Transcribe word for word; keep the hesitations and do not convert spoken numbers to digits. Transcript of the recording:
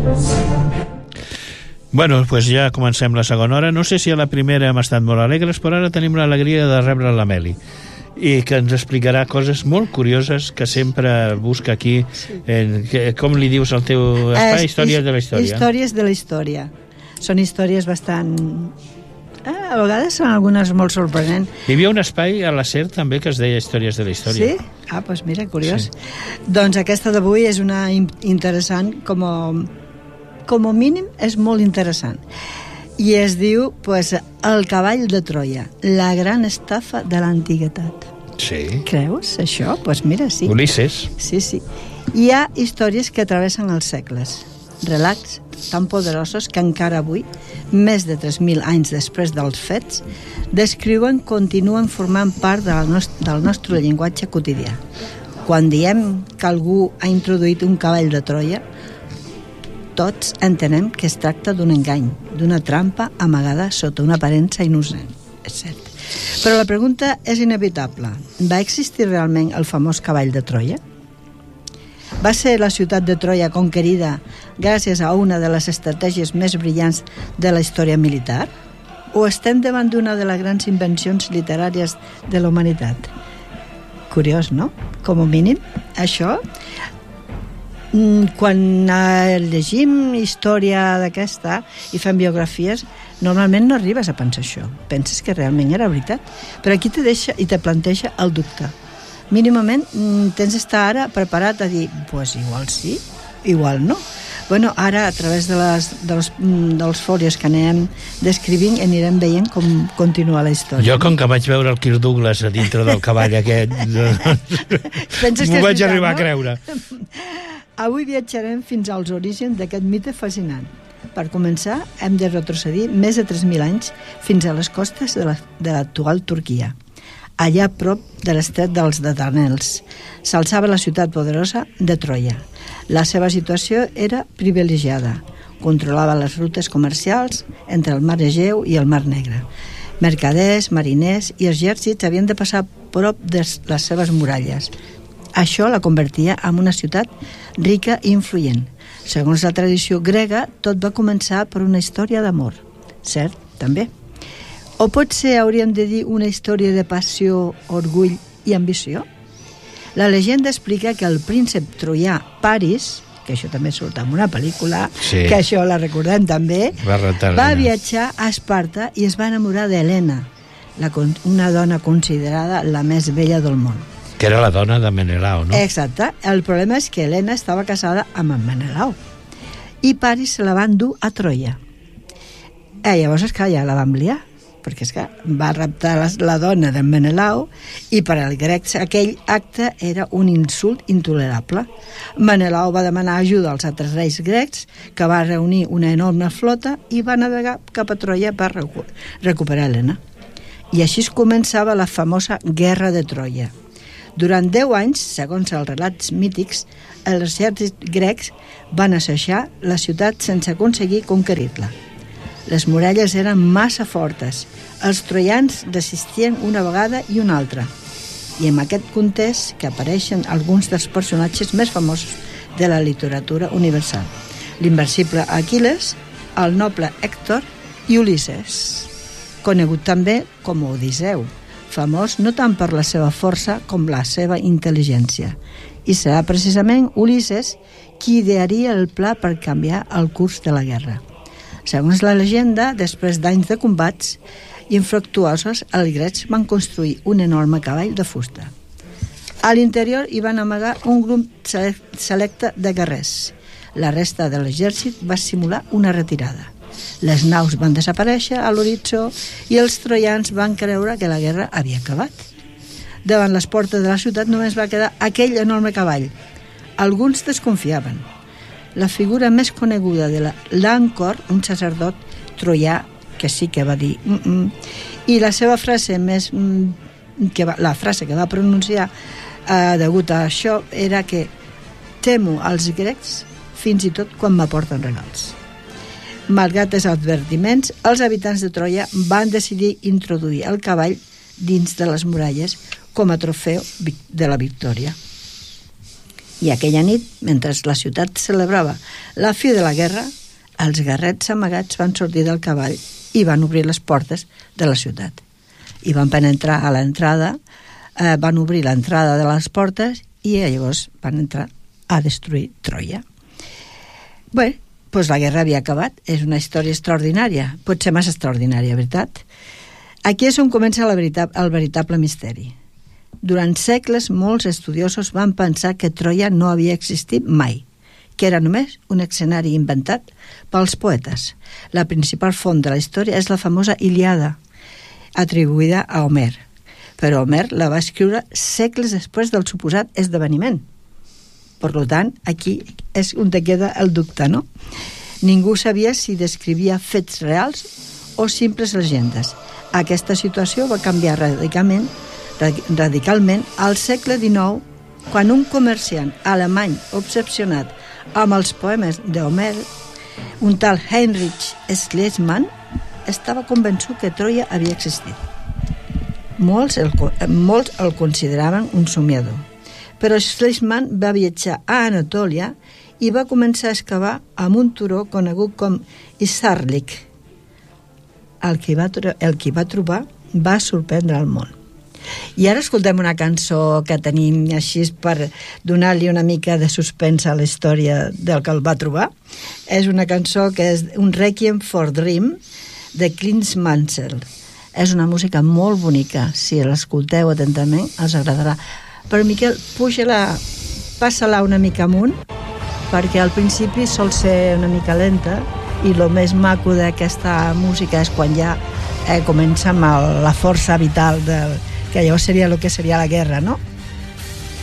Bueno, doncs ja comencem la segona hora. No sé si a la primera hem estat molt alegres, però ara tenim l'alegria de rebre la Meli, i que ens explicarà coses molt curioses que sempre busca aquí. En, que, com li dius al teu espai? Eh, Històries de la història. Històries de la història. Són històries bastant... Eh, a vegades són algunes molt sorprenents. Hi havia un espai a la SER també que es deia Històries de la història. Sí? Ah, doncs mira, curiós. Sí. Doncs aquesta d'avui és una interessant, com a, com a mínim és molt interessant. I es diu, pues, El cavall de Troia, la gran estafa de l'antiguitat. Sí. Creus, això? Doncs pues mira, sí. Ulisses. Sí, sí. Hi ha històries que travessen els segles, relats tan poderosos que encara avui, més de tres mil anys després dels fets, descriuen, continuen formant part del nostre, del nostre llenguatge quotidià. Quan diem que algú ha introduït un cavall de Troia, tots entenem que es tracta d'un engany, d'una trampa amagada sota una aparença innocent. És cert. Però la pregunta és inevitable. Va existir realment el famós cavall de Troia? Va ser la ciutat de Troia conquerida gràcies a una de les estratègies més brillants de la història militar? O estem davant d'una de les grans invencions literàries de la humanitat? Curiós, no? Com a mínim, això... Quan llegim història d'aquesta i fem biografies, normalment no arribes a pensar això. Penses que realment era veritat. Però aquí te deixa i te planteja el dubte. Mínimament tens d'estar ara preparat a dir, pues igual sí, igual no. Bueno, ara a través de les, dels, dels fòlios que anem descrivint anirem veient com continua la història. Jo, com que vaig veure el Kirk Douglas a dintre del cavall aquest, m'ho vaig arribar a creure. Avui viatjarem fins als orígens d'aquest mite fascinant. Per començar, hem de retrocedir més de tres mil anys fins a les costes de, la, de l'actual Turquia. Allà a prop de l'estret dels Dardanels s'alçava la ciutat poderosa de Troia. La seva situació era privilegiada. Controlava les rutes comercials entre el mar Egeu i el mar Negre. Mercaders, mariners i exèrcits havien de passar prop de les seves muralles. Això la convertia en una ciutat rica i influent. Segons la tradició grega, tot va començar per una història d'amor. Cert, també. O potser hauríem de dir una història de passió, orgull i ambició? La llegenda explica que el príncep troià Paris, que això també surt en una pel·lícula, sí, que això la recordem també, va, va viatjar a Esparta i es va enamorar d'Helena, una dona considerada la més bella del món. Que era la dona de Menelao, no? Exacte. El problema és que Helena estava casada amb en Menelao i Paris se la van dur a Troia. Eh, llavors, és que ja la van liar, perquè és que va raptar la, la dona d'en Menelao i per als grecs aquell acte era un insult intolerable. Menelao va demanar ajuda als altres reis grecs, que va reunir una enorme flota i va navegar cap a Troia per recu- recuperar Helena. I així es començava la famosa Guerra de Troia. Durant deu anys, segons els relats mítics, els exèrcits grecs van assetjar la ciutat sense aconseguir conquerir-la. Les muralles eren massa fortes. Els troians resistien una vegada i una altra. I en aquest context que apareixen alguns dels personatges més famosos de la literatura universal. L'invencible Aquil·les, el noble Hèctor i Ulisses, conegut també com Odisseu, famós no tant per la seva força com la seva intel·ligència. I serà precisament Ulisses qui idearia el pla per canviar el curs de la guerra. Segons la llegenda, després d'anys de combats infructuosos, els grecs van construir un enorme cavall de fusta. A l'interior hi van amagar un grup selecte de guerrers. La resta de l'exèrcit va simular una retirada. Les naus van desaparèixer a l'horitzó i els troians van creure que la guerra havia acabat. Davant les portes de la ciutat només va quedar aquell enorme cavall. Alguns desconfiaven. La figura més coneguda de l'Ancor, un sacerdot troià que sí que va dir mm -mm, i la seva frase més mm, que va, la frase que va pronunciar eh, degut a això era que temo als grecs fins i tot quan m'aporten regals. Malgrat els advertiments, els habitants de Troia van decidir introduir el cavall dins de les muralles com a trofeu de la victòria. I aquella nit, mentre la ciutat celebrava la fi de la guerra, els guerrets amagats van sortir del cavall i van obrir les portes de la ciutat. I van penetrar a l'entrada, eh, van obrir l'entrada de les portes i llavors van entrar a destruir Troia. Bé, doncs la guerra havia acabat. És una història extraordinària, pot ser massa extraordinària, veritat? Aquí és on comença la veritat, el veritable misteri. Durant segles, molts estudiosos van pensar que Troia no havia existit mai, que era només un escenari inventat pels poetes. La principal font de la història és la famosa Ilíada, atribuïda a Homer. Però Homer la va escriure segles després del suposat esdeveniment. Per tant, aquí és on te queda el dubte, no? Ningú sabia si descrivia fets reals o simples llegendes. Aquesta situació va canviar radicalment, radicalment al segle dinou, quan un comerciant alemany obsessionat amb els poemes d'Homer, un tal Heinrich Schliemann, estava convençut que Troia havia existit. Molts el, molts el consideraven un somiador, però Schliemann va viatjar a Anatòlia i va començar a excavar amb un turó conegut com Isarlik. El que va, el que va trobar va sorprendre el món. I ara escoltem una cançó que tenim així per donar-li una mica de suspens a la història del que el va trobar. És una cançó que és un Requiem for Dream de Clint Mansell. És una música molt bonica. Si l'escolteu atentament, us agradarà. Però, Miquel, puja-la, passa-la una mica amunt, perquè al principi sol ser una mica lenta i el més maco d'aquesta música és quan ja eh, comença amb el, la força vital del, que llavors seria el que seria la guerra, no?